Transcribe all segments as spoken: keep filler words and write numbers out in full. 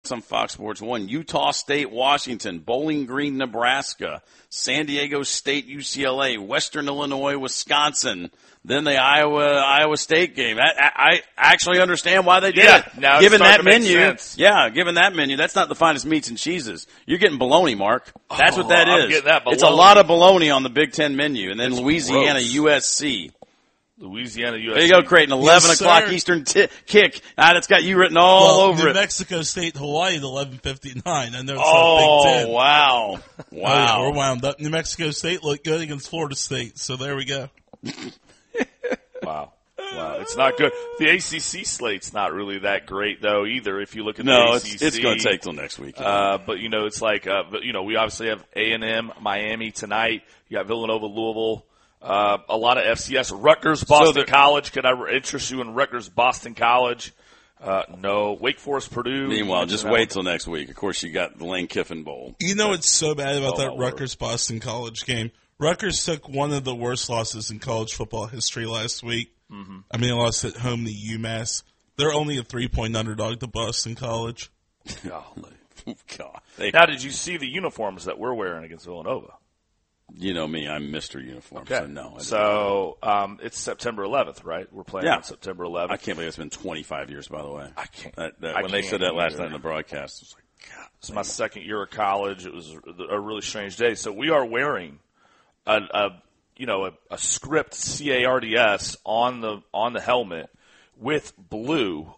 It's on Fox Sports one. Utah State, Washington, Bowling Green, Nebraska, San Diego State, U C L A, Western Illinois, Wisconsin. Then the Iowa Iowa State game. I, I, I actually understand why they did yeah, it. Now given it's that to make menu, sense. yeah, given that menu, that's not the finest meats and cheeses. You're getting bologna, Mark. That's Oh, what that I'm is. getting that It's a bologna. lot of bologna on the Big Ten menu, and then It's Louisiana, gross. U S C. Louisiana, U S C. There you go, Creighton. Eleven Yes, o'clock sir. Eastern t- kick. Ah, that's got you written all well, over New it. Mexico State, Hawaii at eleven fifty-nine. I know it's Oh, not Big Ten. wow. Oh, yeah, Wow. we're wound up. New Mexico State looked good against Florida State, so there we go. Wow. Wow. It's not good. The A C C slate's not really that great, though, either, if you look at No, the it's, A C C. it's going to take till next week. Uh, but, you know, it's like, uh, but, you know, we obviously have A and M, Miami tonight. You got Villanova, Louisville. Uh, a lot of F C S. Rutgers, Boston the- College. Could I interest you in Rutgers, Boston College? Uh, no. Wake Forest, Purdue. Meanwhile, just You know, wait till next week. Of course, you got the Lane Kiffin Bowl. You know what's so bad about Oh, that my word. Rutgers-Boston College game? Rutgers took one of the worst losses in college football history last week. Mm-hmm. I mean, they lost at home to UMass. They're only a three-point underdog to Boston College. Golly. Oh, God. They, Now, did you see the uniforms that we're wearing against Villanova? you know me, I'm Mister Uniform, Okay. so no. I didn't. So, um, it's September eleventh, right? We're playing Yeah. on September I eleventh. can't believe it's been twenty-five years, by the way. I can't. That, that, I when they can't said that last either. night in the broadcast, it was like, God. It's my second year of college. It was a really strange day. So we are wearing a, a you know, a, a script C A R D S on the on the helmet with blue,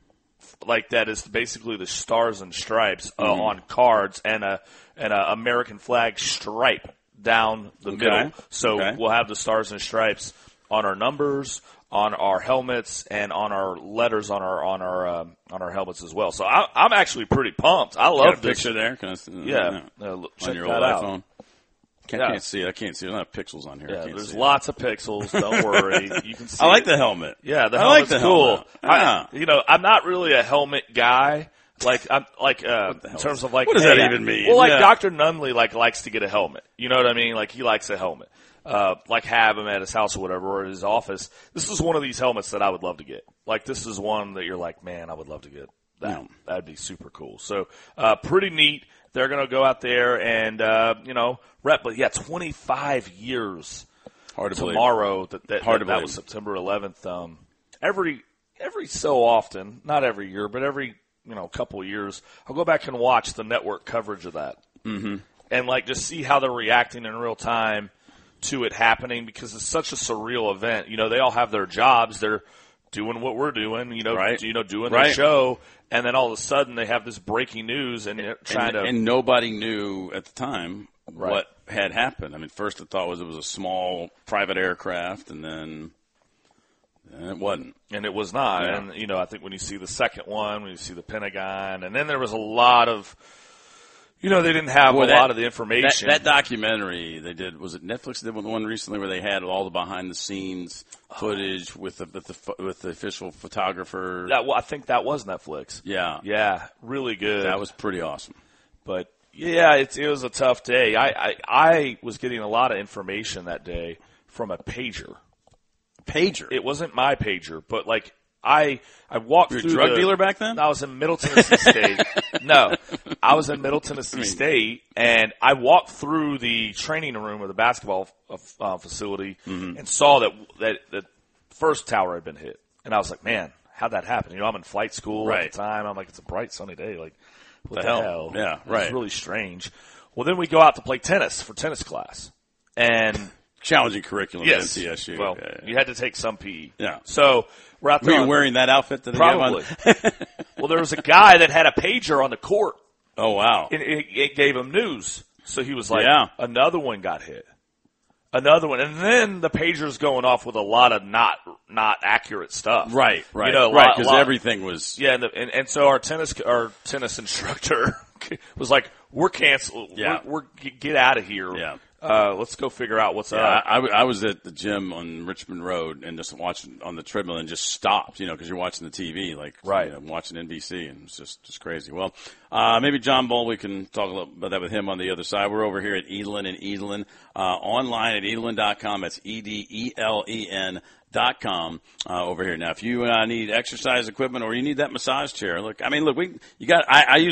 like that is basically the stars and stripes uh, Mhm. on cards and a and a American flag stripe down the Okay. middle. So Okay. we'll have the stars and stripes on our numbers, on our helmets, and on our letters on our on our um, on our helmets as well. So I, I'm actually pretty pumped. I Got love a this. picture there? Can I see, Yeah, uh, look, check on your that old out. iPhone. Can't, Yeah. can't see it. I can't see it. I don't have pixels on here. I Yeah, can't there's see lots of pixels. Don't worry, you can see. I like it. the helmet. Yeah, the I like helmet's the cool. helmet. Yeah. I, you know, I'm not really a helmet guy. Like I'm like uh, the in hell terms is- of like what does hey, that even mean? Well, like Yeah. Doctor Nunley like likes to get a helmet. You know what I mean? Like he likes a helmet. Uh, like have him at his house or whatever, or at his office. This is one of these helmets that I would love to get. Like this is one that you're like, man, I would love to get that. Yeah. That'd be super cool. So, uh, pretty neat. They're going to go out there and, uh, you know, rep, but yeah, twenty-five years Hard to believe. tomorrow that, that, Hard that, to that was believe. September eleventh. Um, every, every so often, not every year, but every, you know, couple of years, I'll go back and watch the network coverage of that. Mm-hmm. And like just see how they're reacting in real time to it happening because it's such a surreal event. You know, they all have their jobs. They're doing what we're doing, you know, Right. you know, doing Right. their show. And then all of a sudden they have this breaking news and they're trying and, to. and nobody knew at the time Right. what had happened. I mean, first the thought was it was a small private aircraft, and then and it wasn't. And it was not. Yeah. And, you know, I think when you see the second one, when you see the Pentagon, and then there was a lot of, you know, they didn't have Boy, a that- lot of the That, information. that documentary they did, was it Netflix did one recently where they had all the behind the scenes footage with the with the pho- with the official photographer. That- well, I think that was Netflix. Yeah, Yeah, really good. that was pretty awesome. But yeah, it, it was a tough day. I, I, I was getting a lot of information that day from a pager. Pager. It wasn't my pager, but like I, I walked You're a through drug the- dealer back then? I was in Middle Tennessee State. No, I was in Middle Tennessee State, and I walked through the training room of the basketball uh, facility Mm-hmm. and saw that that the first tower had been hit, and I was like, man, how'd that happen? You know, I'm in flight school Right. at the time. I'm like, it's a bright sunny day. Like, what The the, hell? hell? Yeah, It's right. really strange. Well, then we go out to play tennis for tennis class, and Challenging curriculum yes, at N T S U. well, yeah, yeah. you had to take some P E. Yeah. So we're out Were there. you on- wearing that outfit that they Probably. have on? Well, there was a guy that had a pager on the court, Oh wow. and it, it gave him news. So he was like, Yeah. another one got hit. Another one. And then the pager's going off with a lot of not not accurate stuff. Right, right, You know, a right. lot- Because lot- everything was Yeah, and, the, and, and so our tennis our tennis instructor was like, we're canceled. Yeah. We're, we're get out of here. Yeah. Uh, let's go figure out what's Yeah, up. I, I was at the gym on Richmond Road and just watching on the treadmill and just stopped, you know, because you're watching the T V, like Right. you know, watching N B C, and it's just just crazy. Well, uh, maybe John Bull, we can talk a little about that with him on the other side. We're over here at Edlin and Edlin, uh, online at edlin dot com. That's E D E L E N dot com uh, over here. Now, if you uh, need exercise equipment or you need that massage chair, look, I mean, look, we you got. I, I use